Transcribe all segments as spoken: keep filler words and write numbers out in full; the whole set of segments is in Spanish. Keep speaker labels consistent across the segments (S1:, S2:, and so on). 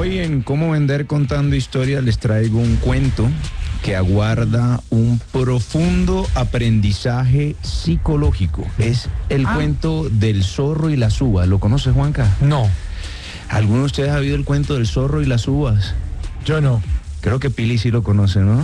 S1: Hoy en Cómo Vender Contando Historias les traigo un cuento que aguarda un profundo aprendizaje psicológico. Es el ah. cuento del zorro y las uvas. ¿Lo conoce, Juanca?
S2: No.
S1: ¿Alguno de ustedes ha oído el cuento del zorro y las uvas?
S2: Yo no.
S1: Creo que Pili sí lo conoce, ¿no?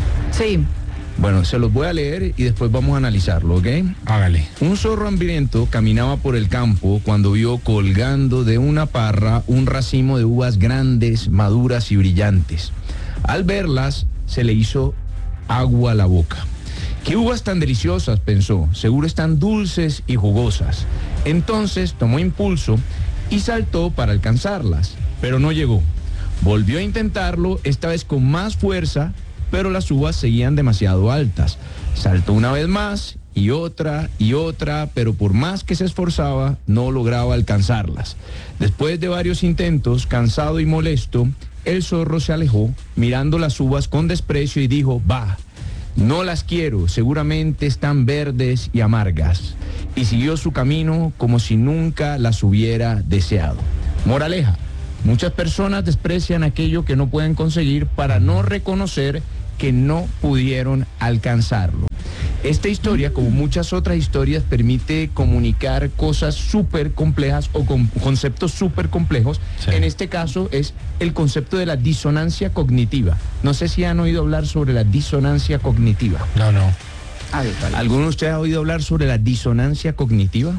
S3: Sí.
S1: Bueno, se los voy a leer y después vamos a analizarlo, ¿ok?
S2: Hágale.
S1: Un zorro hambriento caminaba por el campo cuando vio colgando de una parra un racimo de uvas grandes, maduras y brillantes. Al verlas, se le hizo agua a la boca. ¡Qué uvas tan deliciosas!, pensó. Seguro están dulces y jugosas. Entonces tomó impulso y saltó para alcanzarlas, pero no llegó. Volvió a intentarlo, esta vez con más fuerza, pero las uvas seguían demasiado altas. Saltó una vez más y otra y otra, pero por más que se esforzaba, no lograba alcanzarlas. Después de varios intentos, cansado y molesto, el zorro se alejó, mirando las uvas con desprecio y dijo: «Bah, no las quiero, seguramente están verdes y amargas». Y siguió su camino como si nunca las hubiera deseado. Moraleja: muchas personas desprecian aquello que no pueden conseguir para no reconocer que no pudieron alcanzarlo. Esta historia, como muchas otras historias, permite comunicar cosas súper complejas o con conceptos súper complejos. Sí. En este caso es el concepto de la disonancia cognitiva. No sé si han oído hablar sobre la disonancia cognitiva.
S2: No, no.
S3: A ver, vale.
S1: ¿Alguno de ustedes ha oído hablar sobre la disonancia cognitiva?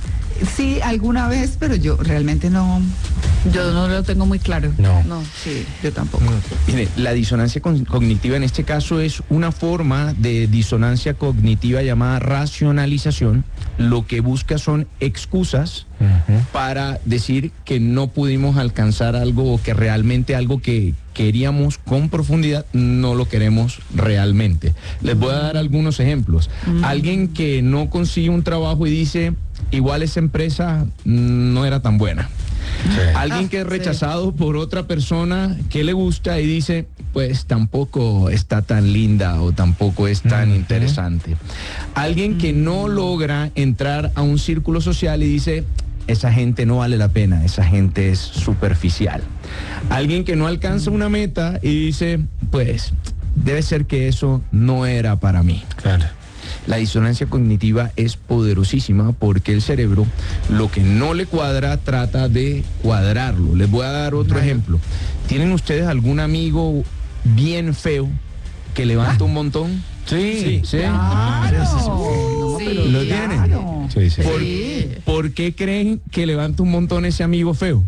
S3: Sí, alguna vez, pero yo realmente no, yo no lo tengo muy claro.
S2: No.
S3: No, sí, yo tampoco.
S1: Mire, la disonancia cognitiva en este caso es una forma de disonancia cognitiva llamada racionalización. Lo que busca son excusas uh-huh. para decir que no pudimos alcanzar algo o que realmente algo que queríamos con profundidad no lo queremos realmente. Les voy a dar algunos ejemplos. Uh-huh. Alguien que no consigue un trabajo y dice: igual esa empresa no era tan buena. Sí. Alguien que es rechazado sí. por otra persona que le gusta y dice: pues tampoco está tan linda o tampoco es tan uh-huh. interesante. Alguien que no logra entrar a un círculo social y dice: esa gente no vale la pena, esa gente es superficial. Alguien que no alcanza una meta y dice: pues debe ser que eso no era para mí.
S2: Claro.
S1: La disonancia cognitiva es poderosísima porque el cerebro, lo que no le cuadra, trata de cuadrarlo. Les voy a dar otro Ay. ejemplo. ¿Tienen ustedes algún amigo bien feo que levanta ah. un montón?
S2: Sí,
S1: sí, sí.
S3: Claro.
S1: Sí, ¿lo tienen?
S3: Claro.
S2: Sí, sí.
S1: ¿Por,
S3: sí.
S1: ¿Por qué creen que levanta un montón ese amigo feo?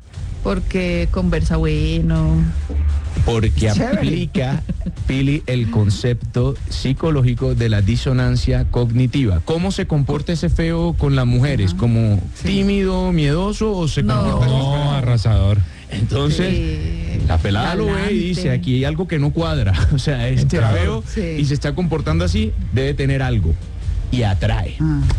S3: Porque conversa bueno.
S1: Porque
S3: Chévere.
S1: aplica, Pili, el concepto psicológico de la disonancia cognitiva. ¿Cómo se comporta ese feo con las mujeres? Uh-huh. ¿Como sí. tímido, miedoso o se
S3: no.
S1: comporta como
S2: no, arrasador?
S1: Entonces, sí. la pelada Galante. Lo ve y dice: aquí hay algo que no cuadra. O sea, este feo sí. y se está comportando así, debe tener algo. Y atrae.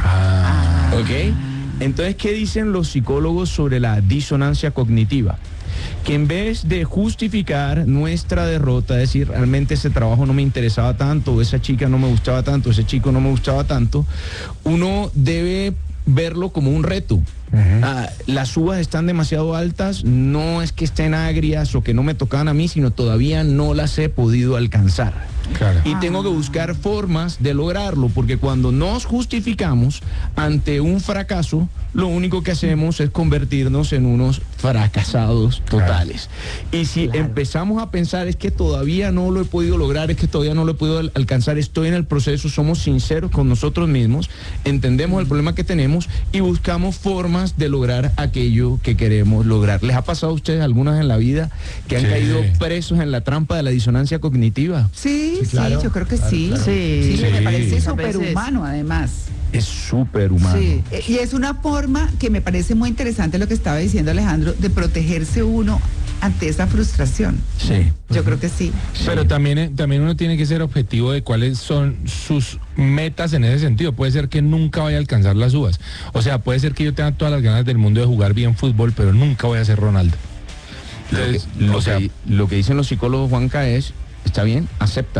S2: Ah.
S1: ¿Ok? Entonces, ¿qué dicen los psicólogos sobre la disonancia cognitiva? Que en vez de justificar nuestra derrota, decir realmente ese trabajo no me interesaba tanto, o esa chica no me gustaba tanto, ese chico no me gustaba tanto, uno debe verlo como un reto. Uh-huh. Ah, las uvas están demasiado altas, no es que estén agrias o que no me tocaban a mí, sino todavía no las he podido alcanzar.
S2: Claro.
S1: Y tengo que buscar formas de lograrlo, porque cuando nos justificamos ante un fracaso, lo único que hacemos es convertirnos en unos fracasados totales. Claro. Y si claro. empezamos a pensar: es que todavía no lo he podido lograr, es que todavía no lo he podido alcanzar, estoy en el proceso, somos sinceros con nosotros mismos, entendemos mm. el problema que tenemos y buscamos formas de lograr aquello que queremos lograr. ¿Les ha pasado a ustedes algunas en la vida que han sí. caído presos en la trampa de la disonancia cognitiva?
S3: Sí, sí,
S2: claro,
S3: sí, yo creo que
S2: claro,
S3: sí.
S2: Claro.
S3: Sí, sí,
S2: sí.
S3: me parece superhumano además.
S1: Es súper humano.
S3: Sí, y es una forma que me parece muy interesante lo que estaba diciendo Alejandro, de protegerse uno ante esa frustración.
S1: Sí.
S3: Yo uh-huh. creo que sí.
S2: Pero también, también uno tiene que ser objetivo de cuáles son sus metas en ese sentido. Puede ser que nunca vaya a alcanzar las uvas. O sea, puede ser que yo tenga todas las ganas del mundo de jugar bien fútbol, pero nunca voy a ser Ronaldo.
S1: Entonces, lo, que, lo, o sea, que, lo que dicen los psicólogos, Juanca, es: está bien, acéptalo.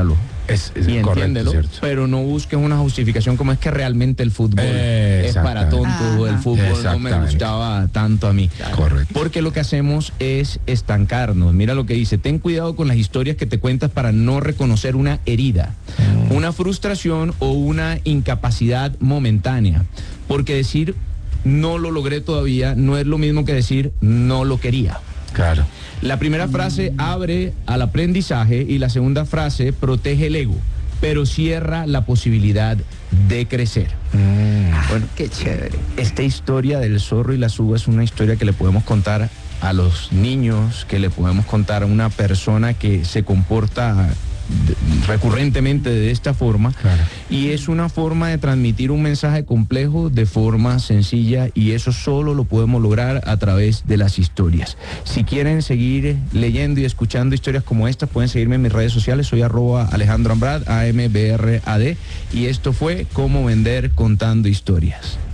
S2: Es, es
S1: y
S2: correcto,
S1: entiéndelo,
S2: cierto.
S1: pero no busques una justificación como es que realmente el fútbol es para tontos o el
S3: Ajá.
S1: fútbol no me
S2: Exactamente.
S1: gustaba tanto a mí.
S2: Correcto.
S1: Porque lo que hacemos es estancarnos. Mira lo que dice, ten cuidado con las historias que te cuentas para no reconocer una herida,
S2: Mm.
S1: una frustración o una incapacidad momentánea. Porque decir no lo logré todavía no es lo mismo que decir no lo quería.
S2: Claro.
S1: La primera frase abre al aprendizaje y la segunda frase protege el ego, pero cierra la posibilidad de crecer.
S2: Mm.
S1: Bueno,
S3: Qué chévere.
S1: esta historia del zorro y las uvas es una historia que le podemos contar a los niños, que le podemos contar a una persona que se comporta de- recurrentemente de esta forma.
S2: Claro.
S1: Y es una forma de transmitir un mensaje complejo de forma sencilla y eso solo lo podemos lograr a través de las historias. Si quieren seguir leyendo y escuchando historias como estas, pueden seguirme en mis redes sociales. Soy arroba Alejandro Ambrad, A M B R A D, y esto fue Cómo Vender Contando Historias.